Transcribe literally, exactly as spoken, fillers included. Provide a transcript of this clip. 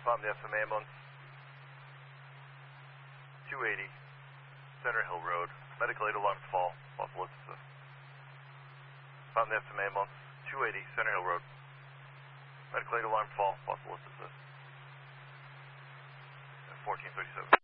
Fountain F M ambulance. two eighty, Center Hill Road. Medical aid alarms fall. Possible assist. Fountain F M ambulance. two eighty, Center Hill Road. Medical aid alarm fall. Possible assist. fourteen thirty-seven.